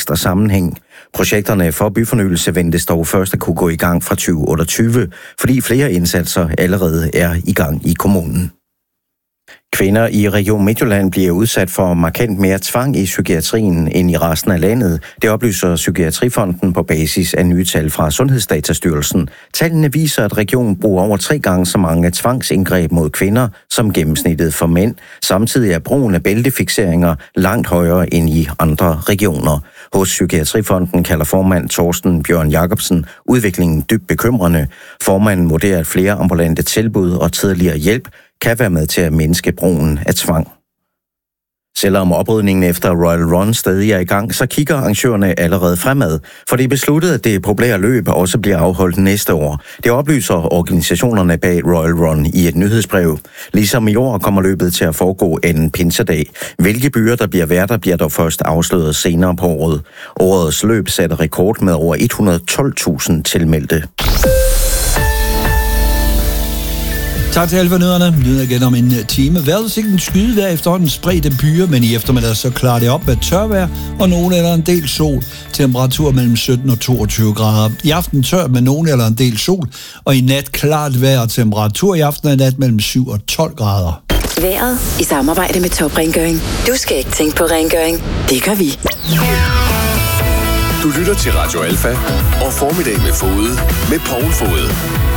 kontekst og sammenhæng. Projekterne for byfornyelse ventes dog først at kunne gå i gang fra 2028, fordi flere indsatser allerede er i gang i kommunen. Kvinder i Region Midtjylland bliver udsat for markant mere tvang i psykiatrien end i resten af landet. Det oplyser Psykiatrifonden på basis af nye tal fra Sundhedsdatastyrelsen. Tallene viser, at regionen bruger over 3 gange så mange tvangsindgreb mod kvinder som gennemsnittet for mænd. Samtidig er brugen af bæltefikseringer langt højere end i andre regioner. Hos Psykiatrifonden kalder formand Torsten Bjørn Jacobsen udviklingen dybt bekymrende. Formanden vurderer, at flere ambulante tilbud og tidligere hjælp kan være med til at mindske brugen af tvang. Selvom oprydningen efter Royal Run stadig er i gang, så kigger arrangørerne allerede fremad, for det er besluttet, at det populære løb også bliver afholdt næste år. Det oplyser organisationerne bag Royal Run i et nyhedsbrev. Ligesom i år kommer løbet til at foregå en pinsedag. Hvilke byer, der bliver værter, bliver dog først afsløret senere på året. Årets løb satte rekord med over 112.000 tilmeldte. Tak til alle for nyhederne. Nyheder igen om en time. Vejrudsigten skydevejr efterhånden spredte byer, men i eftermiddag så klarer det op med tørvejr og nogen eller en del sol. Temperatur mellem 17 og 22 grader. I aften tørt med nogen eller en del sol, og i nat klart vejr og temperatur i aften og nat mellem 7 og 12 grader. Vejret i samarbejde med Top Rengøring. Du skal ikke tænke på rengøring. Det gør vi. Du lytter til Radio Alfa og Formiddag med Fode med Poul Fode.